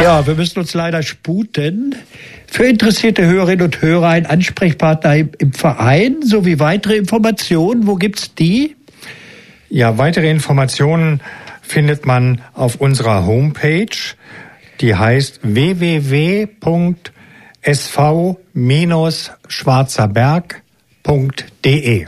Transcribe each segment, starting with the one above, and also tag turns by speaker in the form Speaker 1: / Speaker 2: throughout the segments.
Speaker 1: Ja, wir müssen uns leider sputen. Für interessierte Hörerinnen und Hörer ein Ansprechpartner im Verein sowie weitere Informationen. Wo gibt's die?
Speaker 2: Ja, weitere Informationen findet man auf unserer Homepage. Die heißt www.sv-schwarzerberg.de.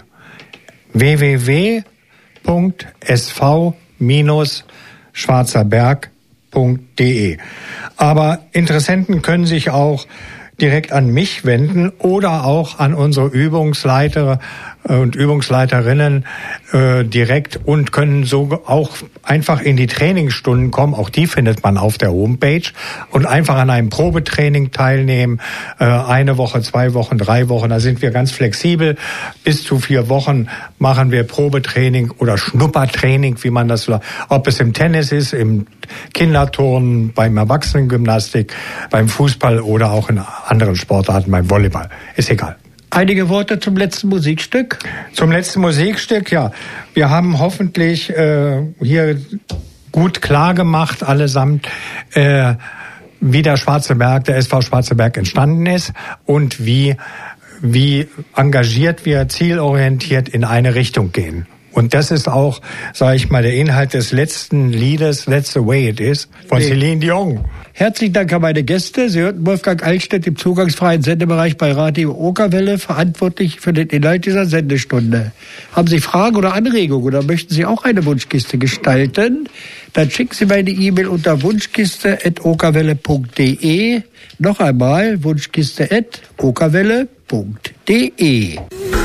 Speaker 2: www.sv-schwarzerberg.de. Aber Interessenten können sich auch direkt an mich wenden oder auch an unsere Übungsleiter und Übungsleiterinnen direkt und können so auch einfach in die Trainingsstunden kommen. Auch die findet man auf der Homepage und einfach an einem Probetraining teilnehmen. 1 Woche, 2 Wochen, 3 Wochen, da sind wir ganz flexibel. Bis zu 4 Wochen machen wir Probetraining oder Schnuppertraining, wie man das, ob es im Tennis ist, im Kinderturnen, beim Erwachsenengymnastik, beim Fußball oder auch in anderen Sportarten, beim Volleyball. Ist egal.
Speaker 1: Einige Worte zum letzten Musikstück?
Speaker 2: Zum letzten Musikstück, ja. Wir haben hoffentlich hier gut klar gemacht, allesamt, wie der SV Schwarzenberg entstanden ist und wie engagiert wir zielorientiert in eine Richtung gehen. Und das ist auch, sage ich mal, der Inhalt des letzten Liedes, That's the Way It Is, von Celine Dion.
Speaker 1: Herzlichen Dank an meine Gäste. Sie hörten Wolfgang Eichstätt im zugangsfreien Sendebereich bei Radio Okerwelle, verantwortlich für den Inhalt dieser Sendestunde. Haben Sie Fragen oder Anregungen oder möchten Sie auch eine Wunschkiste gestalten? Dann schicken Sie mir eine E-Mail unter wunschkiste@okerwelle.de. Noch einmal wunschkiste@okerwelle.de.